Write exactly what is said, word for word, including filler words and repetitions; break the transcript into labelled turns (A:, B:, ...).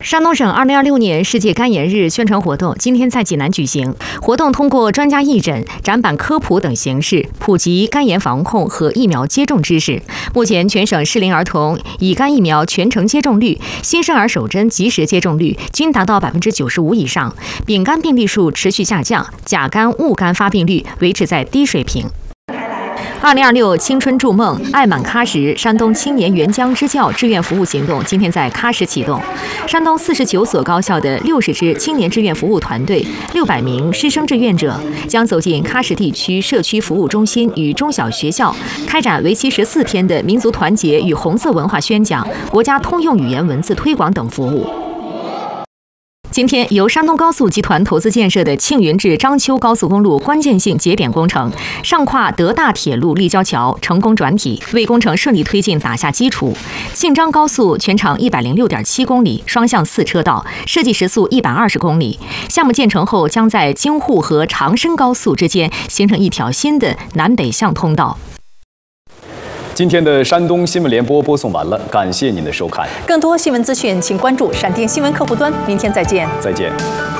A: 山东省二零二六年世界肝炎日宣传活动今天在济南举行。活动通过专家义诊、展板科普等形式，普及肝炎防控和疫苗接种知识。目前，全省适龄儿童乙肝疫苗全程接种率、新生儿首针及时接种率均达到百分之九十五以上，丙肝病例数持续下降，甲肝、戊肝发病率维持在低水平。二零二六青春筑梦，爱满喀什山东青年援疆支教志愿服务行动今天在喀什启动。山东四十九所高校的六十支青年志愿服务团队、六百名师生志愿者将走进喀什地区社区服务中心与中小学校，开展为期十四天的民族团结与红色文化宣讲、国家通用语言文字推广等服务。今天，由山东高速集团投资建设的庆云至章丘高速公路关键性节点工程上跨德大铁路立交桥成功转体，为工程顺利推进打下基础。信章高速全长一百零六点七公里，双向四车道，设计时速一百二十公里。项目建成后，将在京沪和长深高速之间形成一条新的南北向通道。
B: 今天的山东新闻联播播送完了，感谢您的收看。
C: 更多新闻资讯，请关注闪电新闻客户端。明天再见。
B: 再见。